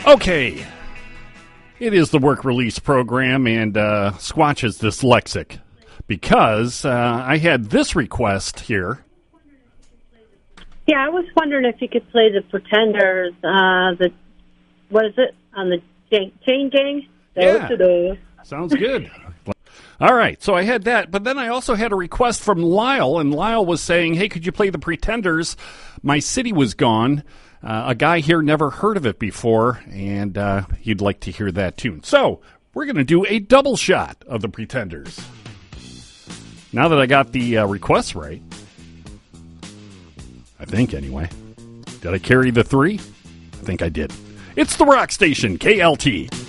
Okay. It is the work release program, and Squatch is dyslexic because I had this request here. Yeah, I was wondering if you could play the Pretenders, what is it, on the Chain Gang? Yeah, sounds good. All right, so I had that, but then I also had a request from Lyle, and Lyle was saying, hey, could you play the Pretenders? My City Was Gone. A guy here never heard of it before, and he'd like to hear that tune. So we're going to do a double shot of the Pretenders. Now that I got the requests right, I think anyway. Did I carry the 3? I think I did. It's the Rock Station, KLT.